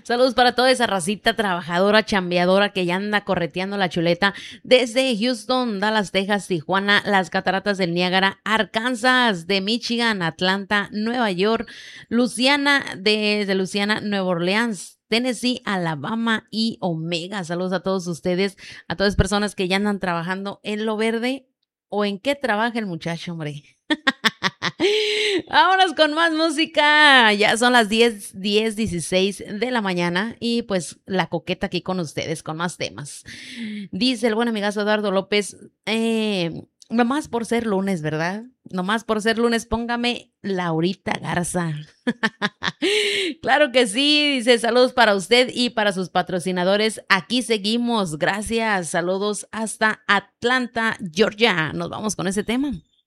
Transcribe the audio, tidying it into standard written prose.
Saludos para toda esa racita trabajadora, chambeadora que ya anda correteando la chuleta desde Houston, Dallas, Texas, Tijuana, las Cataratas del Niágara, Arkansas, de Michigan, Atlanta, Nueva York, Luciana, desde Luciana, Nueva Orleans, Tennessee, Alabama y Omega. Saludos a todos ustedes, a todas las personas que ya andan trabajando en lo verde o en qué trabaja el muchacho, hombre. Vámonos con más música. Ya son las 16 de la mañana y pues la coqueta aquí con ustedes con más temas. Dice el buen amigazo Eduardo López, nomás por ser lunes, ¿verdad? Nomás por ser lunes, póngame Laurita Garza. Claro que sí, dice saludos para usted y para sus patrocinadores. Aquí seguimos, gracias. Saludos hasta Atlanta, Georgia. Nos vamos con ese tema.